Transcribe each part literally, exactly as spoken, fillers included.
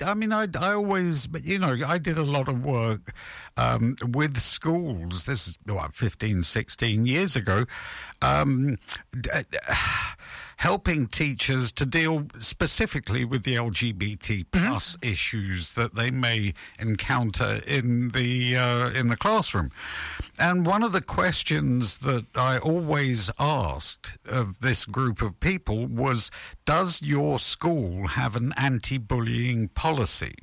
I mean, I, I always, but you know, I did a lot of work um, with schools. This is what, fifteen, sixteen years ago, um, d- helping teachers to deal specifically with the L G B T plus mm-hmm. issues that they may encounter in the uh, in the classroom. And one of the questions that I always asked of this group of people was, does your school have an anti-bullying policy?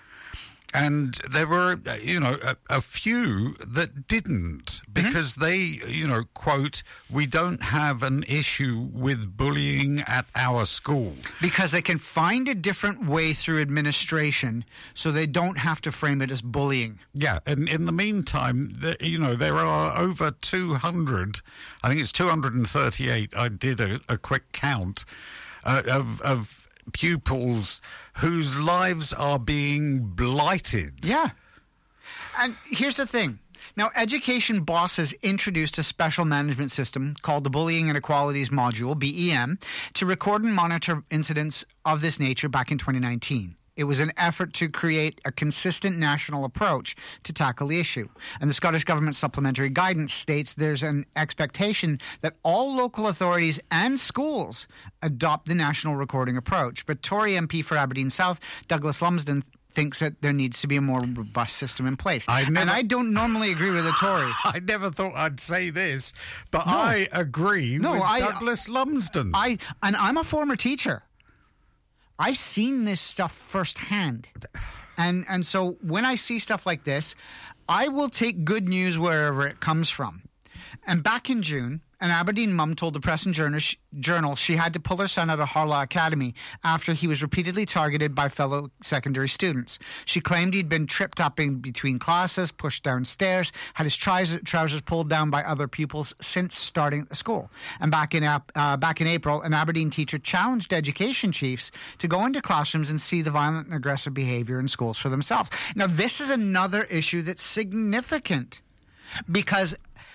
And there were, you know, a, a few that didn't because mm-hmm. they, you know, quote, we don't have an issue with bullying at our school. Because they can find a different way through administration so they don't have to frame it as bullying. Yeah, and in the meantime, the, you know, there are over two hundred, I think it's two hundred thirty-eight, I did a, a quick count, uh, of of pupils whose lives are being blighted. Yeah. And here's the thing. Now, Education Boss has introduced a special management system called the Bullying and Equalities Module, B E M, to record and monitor incidents of this nature back in twenty nineteen. It was an effort to create a consistent national approach to tackle the issue. And the Scottish Government supplementary guidance states there's an expectation that all local authorities and schools adopt the national recording approach. But Tory M P for Aberdeen South, Douglas Lumsden, thinks that there needs to be a more robust system in place. I never, and I don't normally agree with the Tory. I never thought I'd say this, but no. I agree no, with I, Douglas Lumsden. I And I'm a former teacher. I've seen this stuff firsthand. And and so when I see stuff like this, I will take good news wherever it comes from. And back in June, an Aberdeen mum told the Press and Journal she had to pull her son out of Harlaw Academy after he was repeatedly targeted by fellow secondary students. She claimed he'd been tripped up in between classes, pushed downstairs, had his trousers pulled down by other pupils since starting at the school. And back in uh, back in April, an Aberdeen teacher challenged education chiefs to go into classrooms and see the violent and aggressive behavior in schools for themselves. Now, this is another issue that's significant because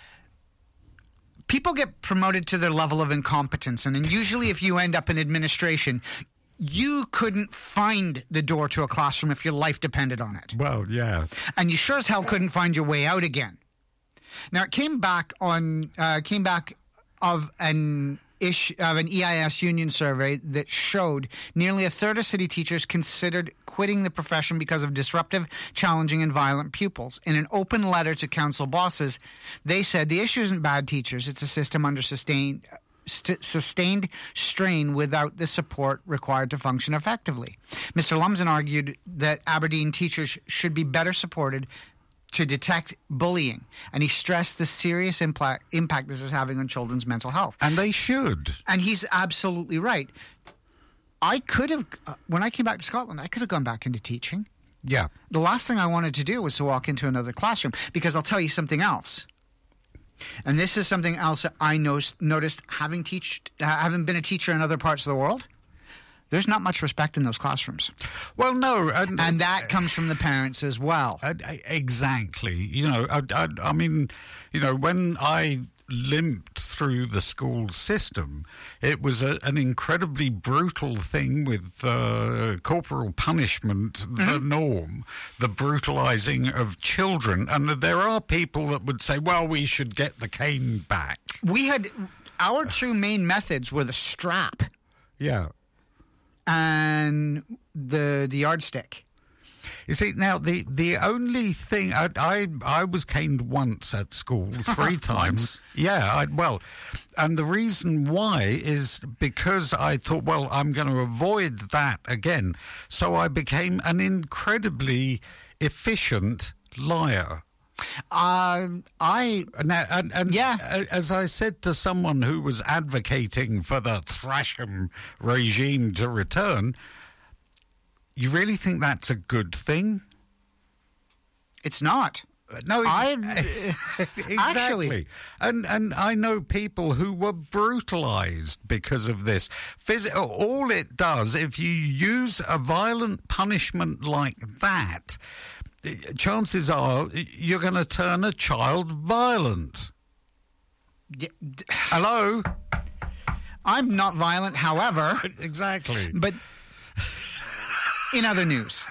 people get promoted to their level of incompetence, and, and usually if you end up in administration, you couldn't find the door to a classroom if your life depended on it. Well, yeah. And you sure as hell couldn't find your way out again. Now, it came back on uh, came back of an ish of an E I S union survey that showed nearly a third of city teachers considered quitting the profession because of disruptive, challenging, and violent pupils. In an open letter to council bosses, they said the issue isn't bad teachers; it's a system under sustained st- sustained strain without the support required to function effectively. Mister Lumsden argued that Aberdeen teachers should be better supported to detect bullying, and he stressed the serious impact, impact this is having on children's mental health. And they should. And he's absolutely right. I could have, uh, when I came back to Scotland, I could have gone back into teaching. Yeah. The last thing I wanted to do was to walk into another classroom, because I'll tell you something else. And this is something else that I know, noticed having, teached, uh, having been a teacher in other parts of the world. There's not much respect in those classrooms. Well, no. And, and that comes from the parents as well. Uh, exactly. You know, I, I, I mean, you know, when I limped through the school system, it was a, an incredibly brutal thing with uh, corporal punishment, mm-hmm. the norm, the brutalizing of children. And there are people that would say, well, we should get the cane back. We had, our two main methods were the strap. Yeah. And the the yardstick. You see, now the, the only thing I, I I was caned once at school, three times. Yeah, I, well, and the reason why is because I thought, well, I'm going to avoid that again. So I became an incredibly efficient liar. Uh, I now, and, and yeah. As I said to someone who was advocating for the Thrasham regime to return, you really think that's a good thing? It's not. No, I exactly. Actually. And and I know people who were brutalized because of this. Phys- all it does, if you use a violent punishment like that, chances are you're going to turn a child violent. Yeah, d- Hello? I'm not violent, however. Exactly. But in other news,